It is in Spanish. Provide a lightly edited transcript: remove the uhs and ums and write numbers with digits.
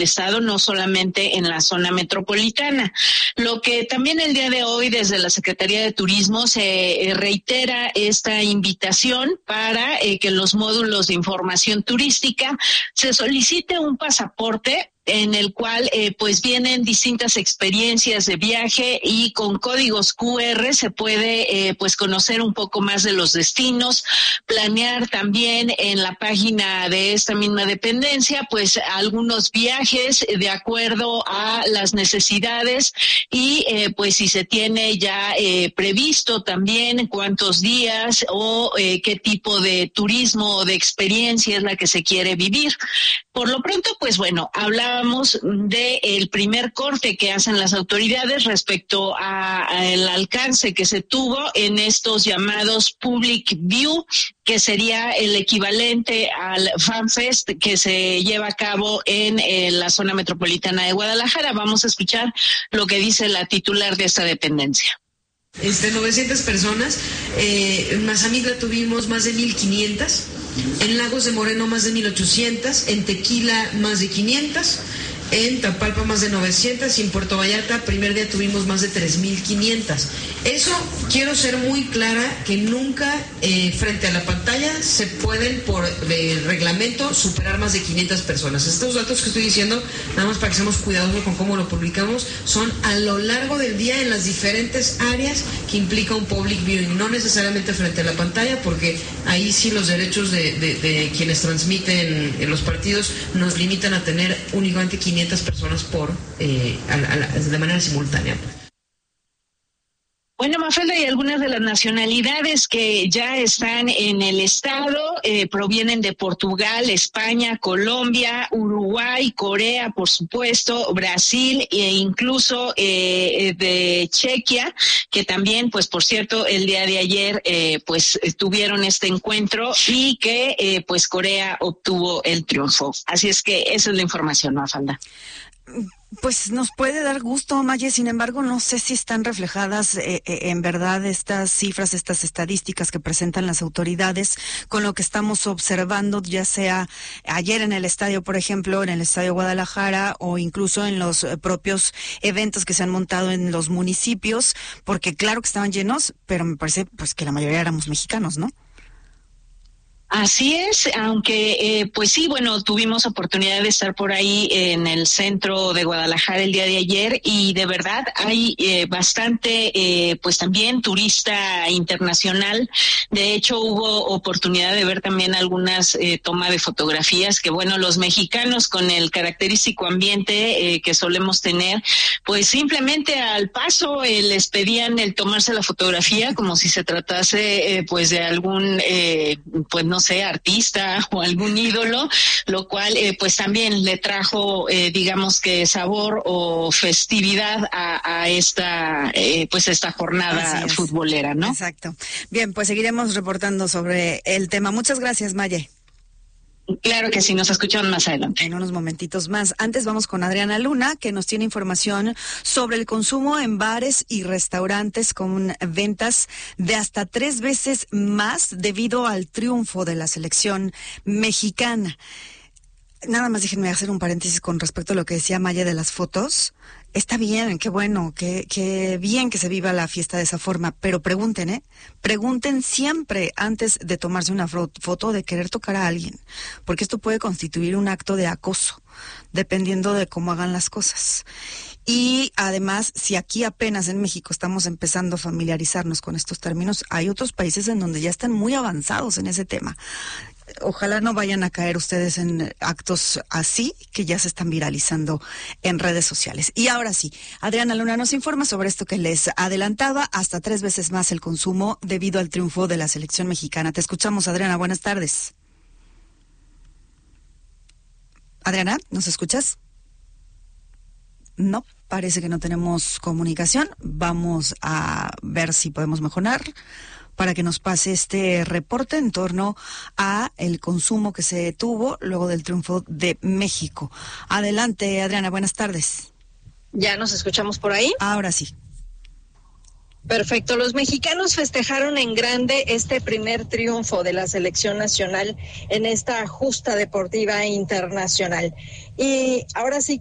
estado, no solamente en la zona metropolitana. Lo que también el día de hoy desde la Secretaría de Turismo se reitera esta invitación para que en los módulos de información turística se solicite un pasaporte en el cual pues vienen distintas experiencias de viaje y con códigos QR se puede pues conocer un poco más de los destinos, planear también en la página de esta misma dependencia pues algunos viajes de acuerdo a las necesidades y pues si se tiene ya previsto también cuántos días o qué tipo de turismo o de experiencia es la que se quiere vivir. Por lo pronto, pues bueno, hablábamos del primer corte que hacen las autoridades respecto a el alcance que se tuvo en estos llamados Public View, que sería el equivalente al FanFest que se lleva a cabo en la zona metropolitana de Guadalajara. Vamos a escuchar lo que dice la titular de esta dependencia. 900 personas, en Mazamitla tuvimos más de 1,500, en Lagos de Moreno más de 1,800, en Tequila más de 500, en Tapalpa más de 900 y en Puerto Vallarta primer día tuvimos más de 3,500. Eso quiero ser muy clara que nunca frente a la pantalla se pueden por reglamento superar más de 500 personas. Estos datos que estoy diciendo, nada más para que seamos cuidadosos con cómo lo publicamos, son a lo largo del día en las diferentes áreas que implica un public viewing, no necesariamente frente a la pantalla, porque ahí sí los derechos de quienes transmiten los partidos nos limitan a tener únicamente 500 personas de manera simultánea. Bueno, Mafalda, y algunas de las nacionalidades que ya están en el estado provienen de Portugal, España, Colombia, Uruguay, Corea, por supuesto, Brasil e incluso de Chequia, que también, pues por cierto, el día de ayer pues tuvieron este encuentro y que pues Corea obtuvo el triunfo. Así es que esa es la información, Mafalda. Pues nos puede dar gusto, Maye, sin embargo, no sé si están reflejadas en verdad estas cifras, estas estadísticas que presentan las autoridades con lo que estamos observando, ya sea ayer en el estadio, por ejemplo, en el Estadio Guadalajara o incluso en los propios eventos que se han montado en los municipios, porque claro que estaban llenos, pero me parece pues que la mayoría éramos mexicanos, ¿no? Así es, aunque pues sí, bueno, tuvimos oportunidad de estar por ahí en el centro de Guadalajara el día de ayer y de verdad hay bastante pues también turista internacional. De hecho hubo oportunidad de ver también algunas tomas de fotografías que bueno, los mexicanos con el característico ambiente que solemos tener, pues simplemente al paso les pedían el tomarse la fotografía como si se tratase pues de algún pues no sé, artista o algún ídolo, lo cual pues también le trajo digamos que sabor o festividad a esta pues esta jornada futbolera, ¿no? Exacto. Bien, pues seguiremos reportando sobre el tema. Muchas gracias, Maye. Claro que sí, nos escuchan más adelante. En unos momentitos más. Antes vamos con Adriana Luna, que nos tiene información sobre el consumo en bares y restaurantes con ventas de hasta 3 veces más debido al triunfo de la selección mexicana. Nada más déjenme hacer un paréntesis con respecto a lo que decía Maya de las fotos. Está bien, qué bueno, qué bien que se viva la fiesta de esa forma, pero pregunten, pregunten siempre antes de tomarse una foto de querer tocar a alguien, porque esto puede constituir un acto de acoso, dependiendo de cómo hagan las cosas. Y además, si aquí apenas en México estamos empezando a familiarizarnos con estos términos, hay otros países en donde ya están muy avanzados en ese tema. Ojalá no vayan a caer ustedes en actos así que ya se están viralizando en redes sociales. Y ahora sí, Adriana Luna nos informa sobre esto que les adelantaba, hasta 3 veces más el consumo debido al triunfo de la selección mexicana. Te escuchamos, Adriana, buenas tardes. Adriana, ¿nos escuchas? No, parece que no tenemos comunicación. Vamos a ver si podemos mejorar para que nos pase este reporte en torno a el consumo que se tuvo luego del triunfo de México. Adelante, Adriana, buenas tardes. ¿Ya nos escuchamos por ahí? Ahora sí. Perfecto. Los mexicanos festejaron en grande este primer triunfo de la selección nacional en esta justa deportiva internacional. Y ahora sí